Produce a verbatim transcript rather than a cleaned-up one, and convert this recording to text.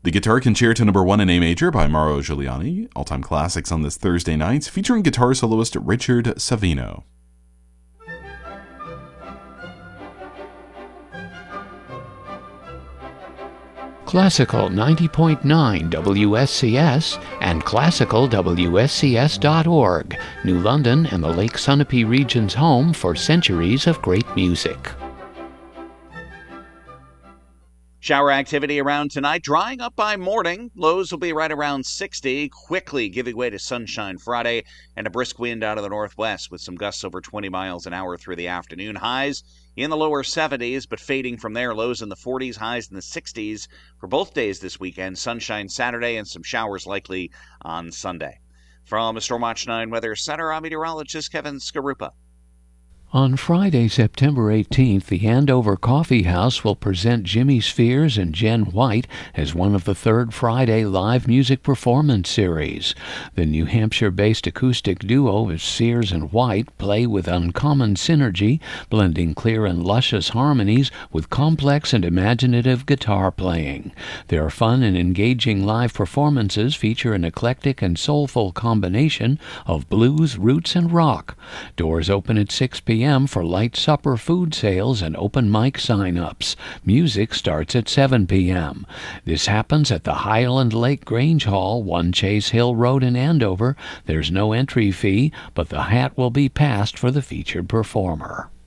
The Guitar Concerto Number One in A Major by Mauro Giuliani, all-time classics on this Thursday night, featuring guitar soloist Richard Savino. Classical ninety point nine W S C S and classical W S C S dot org, New London and the Lake Sunapee region's home for centuries of great music. Shower activity around tonight, drying up by morning. Lows will be right around sixty, quickly giving way to sunshine Friday and a brisk wind out of the northwest with some gusts over twenty miles an hour through the afternoon. Highs in the lower seventies, but fading from there. Lows in the forties, highs in the sixties for both days this weekend. Sunshine Saturday and some showers likely on Sunday. From the Stormwatch nine Weather Center, I'm meteorologist Kevin Skarupa. On Friday, September eighteenth, the Andover Coffee House will present Jimmy Spheres and Jen White as one of the third Friday live music performance series. The New Hampshire-based acoustic duo of Spheres and White play with uncommon synergy, blending clear and luscious harmonies with complex and imaginative guitar playing. Their fun and engaging live performances feature an eclectic and soulful combination of blues, roots, and rock. Doors open at six p.m. for light supper food sales and open mic sign-ups. Music starts at seven p.m. This happens at the Highland Lake Grange Hall, one Chase Hill Road in Andover. There's no entry fee, but the hat will be passed for the featured performer.